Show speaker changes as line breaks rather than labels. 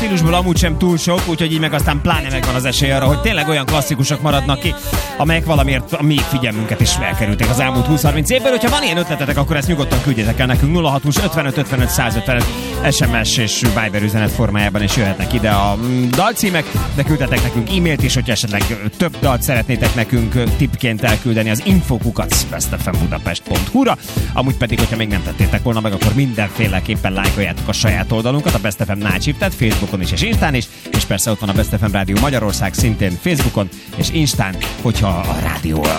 stílusból amúgy sem túl sok, úgyhogy így meg aztán pláne megvan az esély arra, hogy tényleg olyan klasszikusok maradnak ki, amelyek valamiért a mi figyelmünket is elkerülték az elmúlt 20-30 évben. Hogyha van ilyen ötletetek, akkor ezt nyugodtan küldjetek el nekünk 0620 55 55 155 SMS és Viber üzenet formájában, és jöhetnek ide a dalcímek, de küldhetek nekünk e-mailt is, hogyha esetleg több dalt szeretnétek nekünk tippként elküldeni az info@bestfmbudapest.hu-ra. Amúgy pedig, hogyha még nem tettétek volna meg, akkor mindenféleképpen lájkoljátok a saját oldalunkat, a Best FM Nácsiptet, Facebookon is és Instán is, és persze ott van a Best FM Rádió Magyarország szintén Facebookon és Instán, hogyha a rádió